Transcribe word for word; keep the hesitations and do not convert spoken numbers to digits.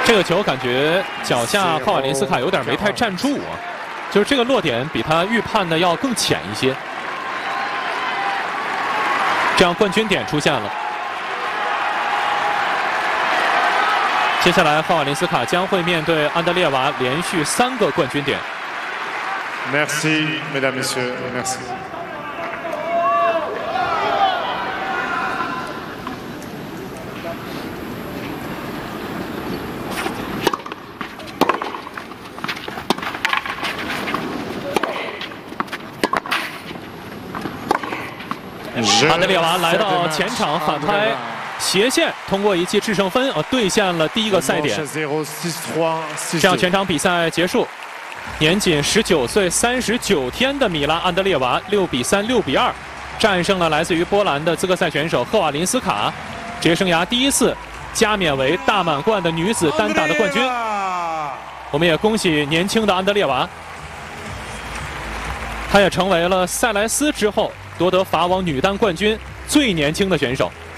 这个球感觉脚下霍瓦林斯卡有点没太站住啊，就是这个落点比他预判的要更浅一些。这样冠军点出现了。接下来霍瓦林斯卡将会面对安德烈娃连续三个冠军点。 Merci, mesdames, messieurs, merci. Je 安德烈娃来到前场反拍斜线，通过一记制胜分，呃，兑现了第一个赛点。这样全场比赛结束。年仅十九岁三十九天的米拉安德烈娃六比三、六比二战胜了来自于波兰的资格赛选手赫瓦林斯卡，职业生涯第一次加冕为大满贯的女子单打的冠军。我们也恭喜年轻的安德烈娃，她也成为了塞莱斯之后夺得法网女单冠军最年轻的选手。